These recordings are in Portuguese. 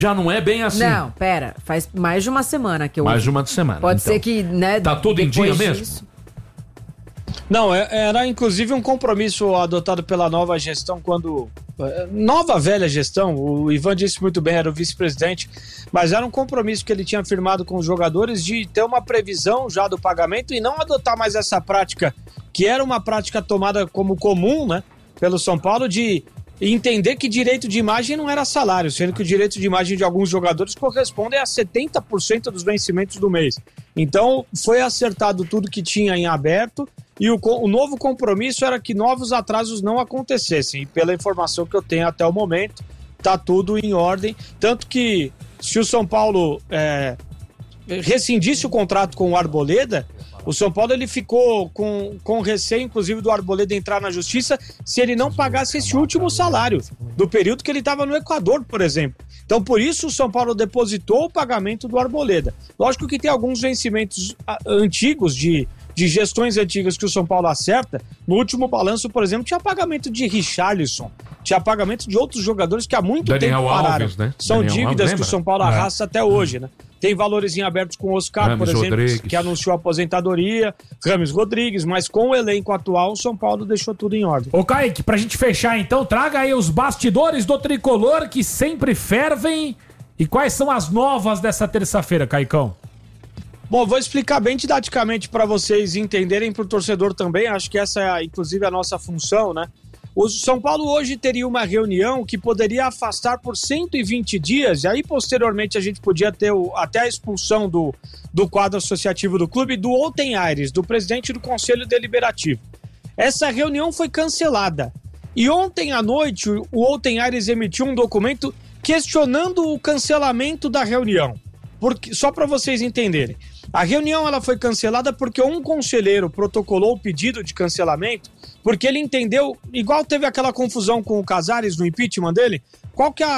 Já não é bem assim. Não, pera, faz mais de uma semana que eu... Mais de uma semana. Pode ser que, né... Tá tudo em dia mesmo? Não, era inclusive um compromisso adotado pela nova gestão quando... Nova, velha gestão, o Ivan disse muito bem, era o vice-presidente, mas era um compromisso que ele tinha firmado com os jogadores de ter uma previsão já do pagamento e não adotar mais essa prática, que era uma prática tomada como comum, né, pelo São Paulo, de entender que direito de imagem não era salário, sendo que o direito de imagem de alguns jogadores corresponde a 70% dos vencimentos do mês. Então, foi acertado tudo que tinha em aberto e o novo compromisso era que novos atrasos não acontecessem. E pela informação que eu tenho até o momento, tá tudo em ordem. Tanto que se o São Paulo rescindisse o contrato com o Arboleda, o São Paulo ele ficou com receio, inclusive, do Arboleda entrar na justiça se ele não pagasse esse último salário do período que ele estava no Equador, por exemplo. Então, por isso, o São Paulo depositou o pagamento do Arboleda. Lógico que tem alguns vencimentos antigos de gestões antigas que o São Paulo acerta. No último balanço, por exemplo, tinha pagamento de Richarlison, tinha pagamento de outros jogadores que há muito Daniel tempo pararam. Alves, né? São Daniel dívidas Alves, que o São Paulo arrasta até hoje, né? Tem valores em abertos com o Oscar, Rames por exemplo, Rodrigues, que anunciou a aposentadoria, Rames Rodrigues, mas com o elenco atual, o São Paulo deixou tudo em ordem. Ô Kaique, pra gente fechar então, traga aí os bastidores do tricolor que sempre fervem e quais são as novas dessa terça-feira, Caicão? Bom, vou explicar bem didaticamente para vocês entenderem, para o torcedor também, acho que essa é inclusive a nossa função, né? O São Paulo hoje teria uma reunião que poderia afastar por 120 dias, e aí posteriormente a gente podia ter até a expulsão do quadro associativo do clube, do Outen Aires, do presidente do Conselho Deliberativo. Essa reunião foi cancelada. E ontem à noite o Outen Aires emitiu um documento questionando o cancelamento da reunião. Só para vocês entenderem. A reunião ela foi cancelada porque um conselheiro protocolou o pedido de cancelamento porque ele entendeu, igual teve aquela confusão com o Casares no impeachment dele, qual que é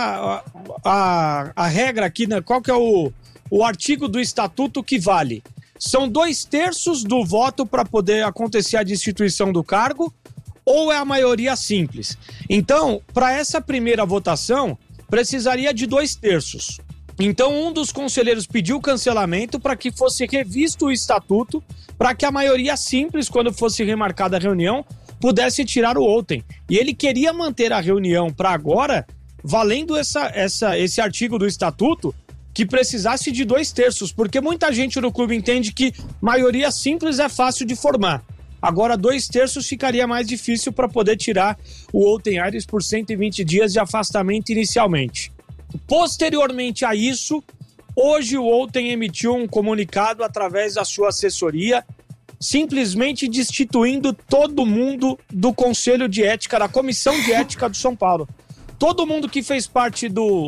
a regra aqui, né? Qual que é o artigo do estatuto que vale? São 2/3 do voto para poder acontecer a destituição do cargo ou é a maioria simples? Então, para essa primeira votação, precisaria de 2/3. Então, um dos conselheiros pediu cancelamento para que fosse revisto o estatuto, para que a maioria simples, quando fosse remarcada a reunião, pudesse tirar o Outen. E ele queria manter a reunião para agora, valendo esse artigo do estatuto, que precisasse de 2/3, porque muita gente no clube entende que maioria simples é fácil de formar. Agora, 2/3 ficaria mais difícil para poder tirar o Outen Aires por 120 dias de afastamento inicialmente. Posteriormente a isso, hoje o Outen emitiu um comunicado através da sua assessoria, simplesmente destituindo todo mundo do Conselho de Ética, da Comissão de Ética do São Paulo. Todo mundo que fez parte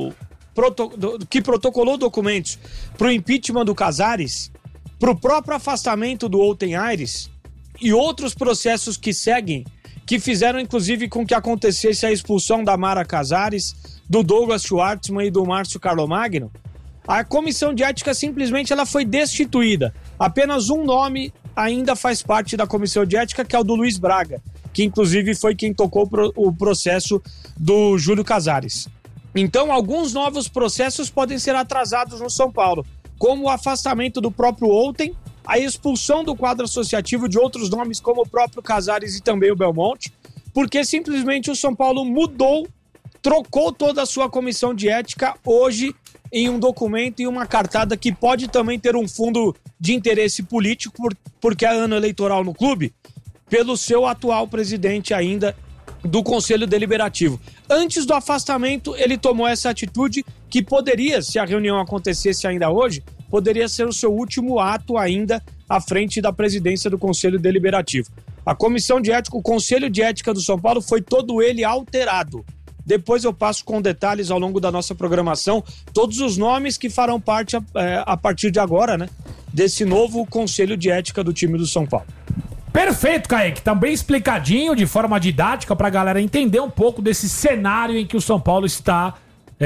que protocolou documentos para o impeachment do Casares, para o próprio afastamento do Outen Aires e outros processos que seguem, que fizeram inclusive com que acontecesse a expulsão da Mara Casares, do Douglas Schwartzman e do Márcio Carlomagno, a comissão de ética simplesmente ela foi destituída. Apenas um nome ainda faz parte da comissão de ética, que é o do Luiz Braga, que inclusive foi quem tocou o processo do Júlio Casares. Então, alguns novos processos podem ser atrasados no São Paulo, como o afastamento do próprio Outen, a expulsão do quadro associativo de outros nomes, como o próprio Casares e também o Belmonte, porque simplesmente o São Paulo trocou toda a sua comissão de ética hoje em um documento e uma cartada que pode também ter um fundo de interesse político, porque é ano eleitoral no clube, pelo seu atual presidente ainda do Conselho Deliberativo. Antes do afastamento, ele tomou essa atitude que poderia, se a reunião acontecesse ainda hoje, poderia ser o seu último ato ainda à frente da presidência do Conselho Deliberativo. A comissão de ética, o Conselho de Ética do São Paulo foi todo ele alterado. Depois eu passo com detalhes ao longo da nossa programação, todos os nomes que farão parte a partir de agora, né, desse novo Conselho de Ética do time do São Paulo. Perfeito, Kaique. Tá bem explicadinho, de forma didática, pra galera entender um pouco desse cenário em que o São Paulo está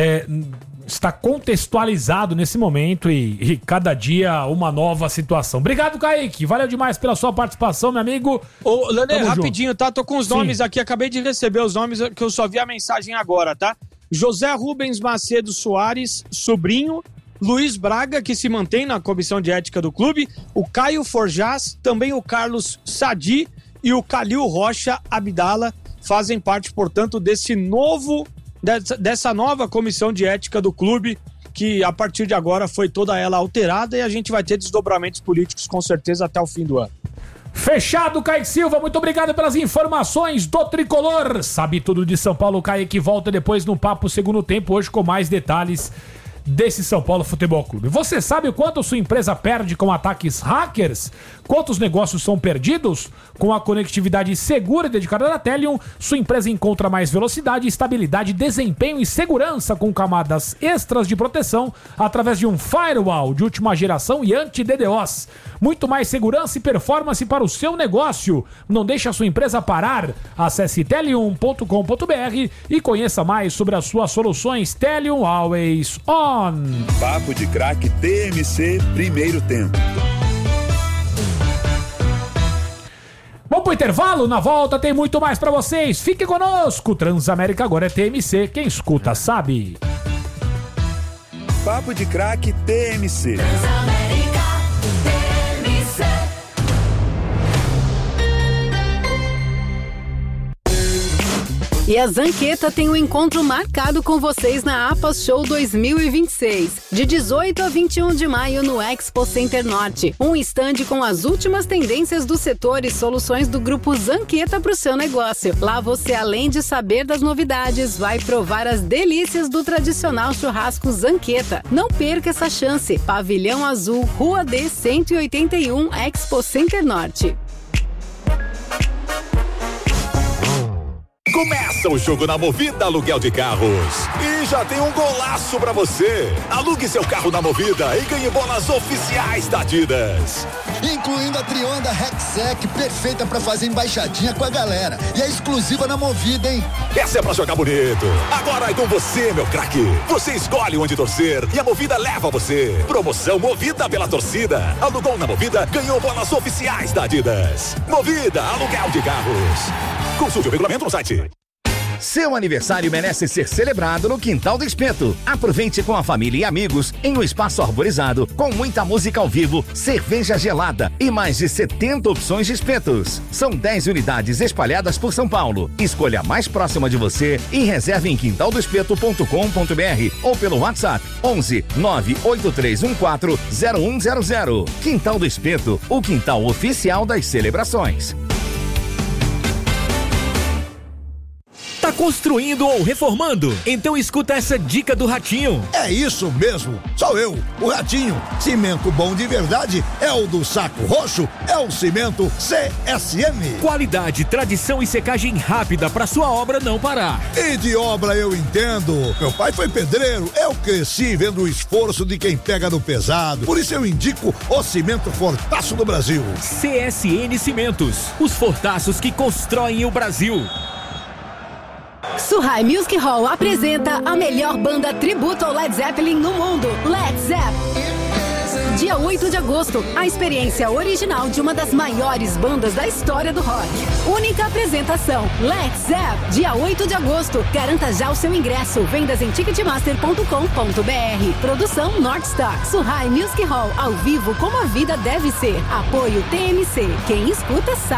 contextualizado nesse momento e cada dia uma nova situação. Obrigado, Kaique. Valeu demais pela sua participação, meu amigo. Ô, Lene, rapidinho, tá? Tô com os nomes aqui, acabei de receber os nomes que eu só vi a mensagem agora, tá? José Rubens Macedo Soares, sobrinho, Luiz Braga, que se mantém na comissão de ética do clube, o Caio Forjás, também o Carlos Sadi e o Calil Rocha Abdala fazem parte, portanto, dessa nova comissão de ética do clube, que a partir de agora foi toda ela alterada e a gente vai ter desdobramentos políticos com certeza até o fim do ano. Fechado, Kaique Silva, muito obrigado pelas informações do Tricolor. Sabe tudo de São Paulo, Kaique, volta depois no Papo Segundo Tempo, hoje com mais detalhes desse São Paulo Futebol Clube. Você sabe o quanto sua empresa perde com ataques hackers? Quantos negócios são perdidos? Com a conectividade segura e dedicada da Teleum, sua empresa encontra mais velocidade, estabilidade, desempenho e segurança com camadas extras de proteção através de um firewall de última geração e anti-DDoS. Muito mais segurança e performance para o seu negócio. Não deixe a sua empresa parar. Acesse teleum.com.br e conheça mais sobre as suas soluções. Teleum Always On. Papo de Craque TMC, primeiro tempo. Vamos pro intervalo? Na volta tem muito mais pra vocês. Fique conosco. Transamérica agora é TMC. Quem escuta sabe. Papo de Craque TMC. Transamérica TMC. E a Zanqueta tem um encontro marcado com vocês na APA Show 2026, de 18 a 21 de maio no Expo Center Norte. Um estande com as últimas tendências do setor e soluções do grupo Zanqueta para o seu negócio. Lá você, além de saber das novidades, vai provar as delícias do tradicional churrasco Zanqueta. Não perca essa chance. Pavilhão Azul, Rua D 181, Expo Center Norte. Começa o jogo na Movida Aluguel de Carros. E já tem um golaço pra você. Alugue seu carro na Movida e ganhe bolas oficiais da Adidas. Incluindo a Trionda Rexec, perfeita pra fazer embaixadinha com a galera. E é exclusiva na Movida, hein? Essa é pra jogar bonito. Agora é com você, meu craque. Você escolhe onde torcer e a Movida leva você. Promoção Movida pela torcida. Alugou na Movida, ganhou bolas oficiais da Adidas. Movida Aluguel de Carros. Consulte o regulamento no site. Seu aniversário merece ser celebrado no Quintal do Espeto. Aproveite com a família e amigos em um espaço arborizado, com muita música ao vivo, cerveja gelada e mais de 70 opções de espetos. São 10 unidades espalhadas por São Paulo. Escolha a mais próxima de você e reserve em quintaldoespeto.com.br ou pelo WhatsApp 11 98314 0100. Quintal do Espeto, o quintal oficial das celebrações. Tá construindo ou reformando? Então escuta essa dica do Ratinho. É isso mesmo, sou eu, o Ratinho. Cimento bom de verdade é o do Saco Roxo, é o cimento CSM. Qualidade, tradição e secagem rápida pra sua obra não parar. E de obra eu entendo. Meu pai foi pedreiro, eu cresci vendo o esforço de quem pega no pesado. Por isso eu indico o cimento Fortaço do Brasil. CSN Cimentos, os fortaços que constroem o Brasil. Suhai Music Hall apresenta a melhor banda tributo ao Led Zeppelin no mundo, Led Zepp. Dia 8 de agosto, a experiência original de uma das maiores bandas da história do rock. Única apresentação, Led Zepp. Dia 8 de agosto, garanta já o seu ingresso. Vendas em ticketmaster.com.br. Produção Northstar. Suhai Music Hall, ao vivo como a vida deve ser. Apoio TMC. Quem escuta sabe.